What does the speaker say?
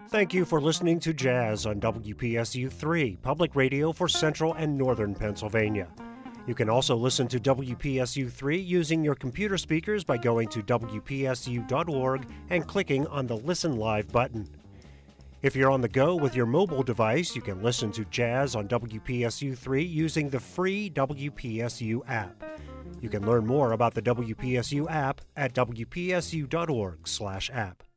Thank you for listening to Jazz on WPSU 3, public radio for central and northern Pennsylvania. You can also listen to WPSU 3 using your computer speakers by going to WPSU.org and clicking on the Listen Live button. If you're on the go with your mobile device, you can listen to Jazz on WPSU 3 using the free WPSU app. You can learn more about the WPSU app at WPSU.org/app.